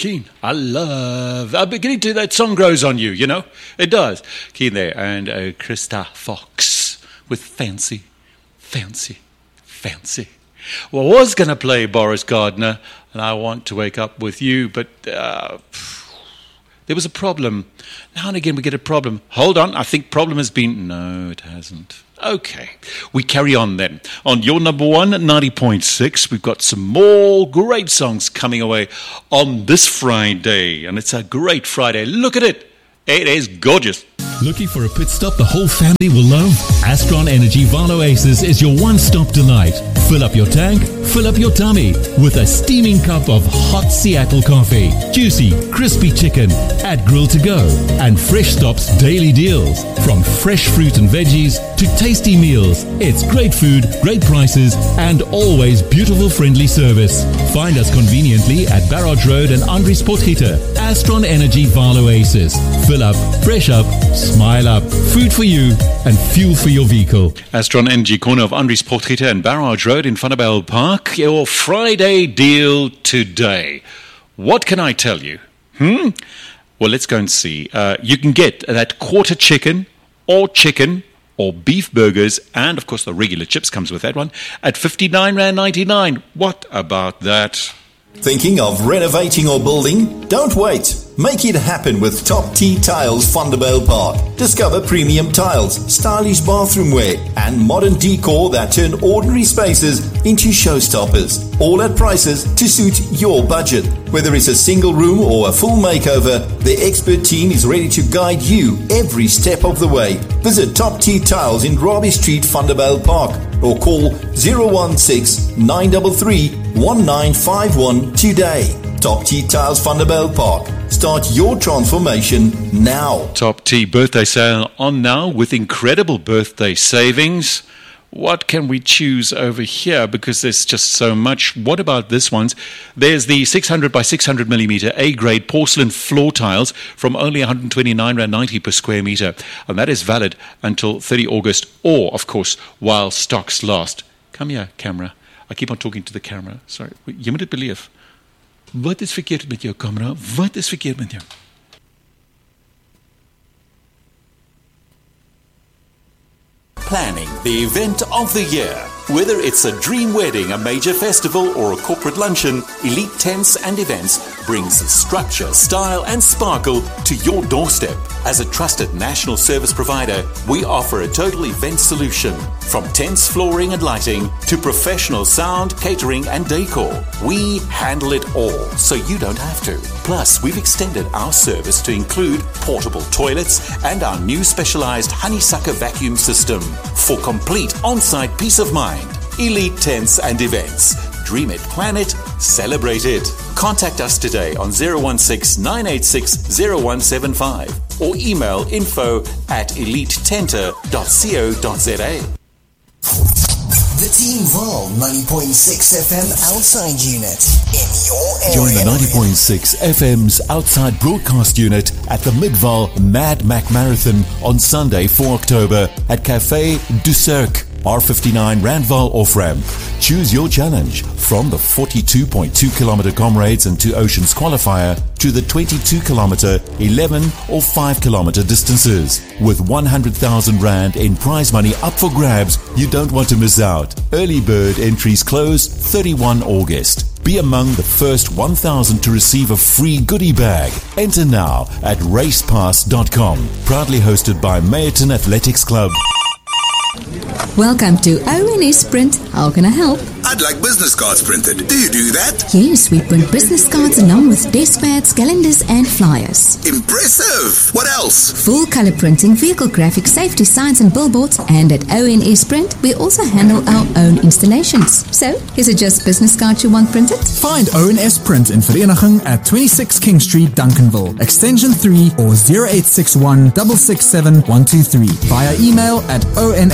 Keen, I'm beginning to, that song grows on you, you know? It does. Keen there, and Krista Fox with Fancy. Well, I was going to play Boris Gardner, and I Want to Wake Up With You, but there was a problem. Now and again we get a problem. Hold on, I think problem has been... No, it hasn't. Okay, we carry on then. On your number one, 90.6, we've got some more great songs coming away on this Friday, and it's a great Friday. Look at it. It is gorgeous. Looking for a pit stop the whole family will love? Astron Energy Vaal Oasis is your one-stop delight. Fill up your tank, fill up your tummy with a steaming cup of hot Seattle coffee, juicy, crispy chicken at Grill to Go, and Fresh Stop's daily deals. From fresh fruit and veggies to tasty meals, it's great food, great prices, and always beautiful, friendly service. Find us conveniently at Barrage Road and Andries Potgieter. Astron Energy Vaal Oasis. Fill up, fresh up, smile up, food for you and fuel for your vehicle. Astron Energy, corner of Andries Potgieter and Barrage Road in Vanderbijl Park. Your Friday deal today. What can I tell you? Well, let's go and see. You can get that quarter chicken or beef burgers, and of course the regular chips comes with that one, at R59.99. What about that? Thinking of renovating or building? Don't wait. Make it happen with Top T Tiles Vanderbijl Park. Discover premium tiles, stylish bathroomware, and modern decor that turn ordinary spaces into showstoppers. All at prices to suit your budget. Whether it's a single room or a full makeover, the expert team is ready to guide you every step of the way. Visit Top T Tiles in Robbie Street, Vanderbijl Park, or call 016-933-1951 today. Top T Tiles Vanderbijl Park. Start your transformation now. Top T birthday sale on now with incredible birthday savings. What can we choose over here? Because there's just so much. What about this ones? There's the 600 by 600 millimeter A-grade porcelain floor tiles from only R129.90 per square meter. And that is valid until 30 August or, of course, while stocks last. Come here, camera. I keep on talking to the camera. Sorry. You moet het beleef. Wat is verkeerd met jou, camera? Wat is verkeerd met jou? Planning the event of the year. Whether it's a dream wedding, a major festival, or a corporate luncheon, Elite Tents and Events brings structure, style, and sparkle to your doorstep. As a trusted national service provider, we offer a total event solution. From tents, flooring, and lighting to professional sound, catering, and decor. We handle it all, so you don't have to. Plus, we've extended our service to include portable toilets and our new specialized honeysucker vacuum system for complete on-site peace of mind. Elite Tents and Events. Dream it, plan it, celebrate it. Contact us today on 016-986-0175 or email info@elitetenter.co.za. The Team Vaal 90.6 FM outside unit in your area. Join the 90.6 FM's outside broadcast unit at the Mid-Vaal Mad Mac Marathon on Sunday, 4 October at Café du Cirque, R59 Randval off-ramp. Choose your challenge from the 42.2 kilometer Comrades and Two Oceans qualifier to the 22 kilometer, 11 or 5 kilometer distances. With 100,000 Rand in prize money up for grabs, you don't want to miss out. Early bird entries close 31 August. Be among the first 1,000 to receive a free goodie bag. Enter now at racepass.com. Proudly hosted by Mayerton Athletics Club. Welcome to ONS Print. How can I help? I'd like business cards printed. Do you do that? Yes, we print business cards along with desk pads, calendars and flyers. Impressive! What else? Full color printing, vehicle graphics, safety signs and billboards. And at ONS Print, we also handle our own installations. So, is it just business cards you want printed? Find ONS Print in Vereniging at 26 King Street, Duncanville, extension 3 or 0861 667 123. Via email at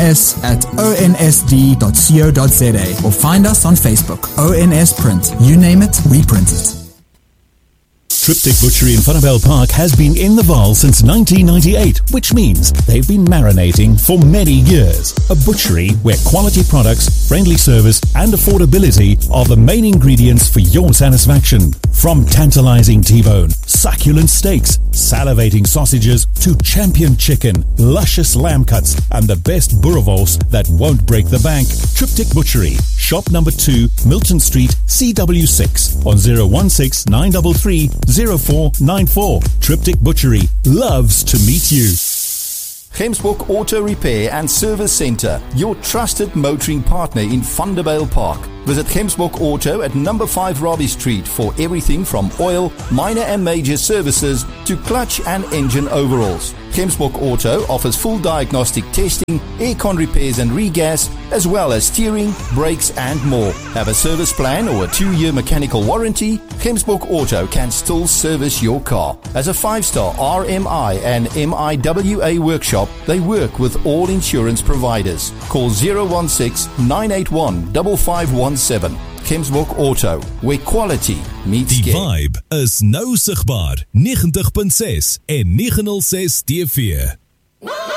ons@onsd.co.za or find us on Facebook. ONS Print. You name it, we print it. Triptych Butchery in Vanderbijl Park has been in the Vaal since 1998, which means they've been marinating for many years. A butchery where quality products, friendly service and affordability are the main ingredients for your satisfaction. From tantalizing T-bone, succulent steaks, salivating sausages to champion chicken, luscious lamb cuts and the best boerewors that won't break the bank. Triptych Butchery, shop number 2, Milton Street, CW6 on 016 933 0494. Triptych Butchery loves to meet you. Gemsbok Auto Repair and Service Centre, your trusted motoring partner in Vanderbijl Park. Visit Gemsbok Auto at number 5 Robbie Street for everything from oil, minor and major services to clutch and engine overhauls. Gemsbok Auto offers full diagnostic testing, aircon repairs and regas, as well as steering, brakes and more. Have a service plan or a 2-year mechanical warranty? Gemsbok Auto can still service your car. As a 5-star RMI and MIWA workshop, they work with all insurance providers. Call 016-981-5517. Gemsbok Auto, where quality meets Die care. vibe is nou sigbaar 90.6 en 906 TV.